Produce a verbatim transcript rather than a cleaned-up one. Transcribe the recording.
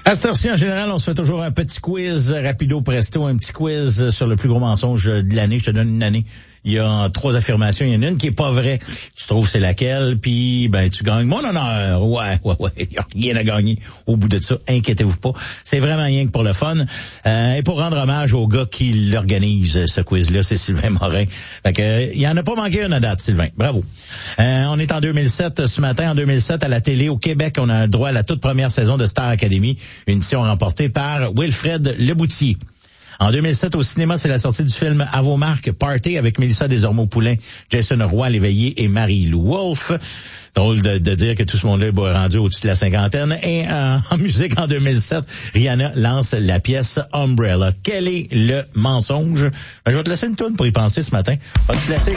À cette heure-ci, en général, on se fait toujours un petit quiz rapido presto, un petit quiz sur le plus gros mensonge de l'année. Je te donne une année. Il y a trois affirmations. Il y en a une qui est pas vraie. Tu trouves c'est laquelle, puis ben tu gagnes mon honneur. Ouais, ouais, ouais. Il n'y a rien à gagner au bout de ça. Inquiétez-vous pas. C'est vraiment rien que pour le fun. Euh, et pour rendre hommage au gars qui l'organise, ce quiz-là, c'est Sylvain Morin. Fait que, il y en a pas manqué une à date, Sylvain. Bravo. Euh, on est en deux mille sept. Ce matin, en deux mille sept, à la télé, au Québec, on a droit à la toute première saison de Star Academy. Une édition remportée par Wilfred Leboutier. En deux mille sept, au cinéma, c'est la sortie du film À vos marques, Party, avec Mélissa Desormeaux-Poulain, Jason Roy Léveillé et Marie-Lou Wolfe. Drôle de, de dire que tout ce monde-là est rendu au-dessus de la cinquantaine. Et euh, en musique, en deux mille sept, Rihanna lance la pièce Umbrella. Quel est le mensonge? Ben, je vais te laisser une toune pour y penser ce matin. Je vais te laisser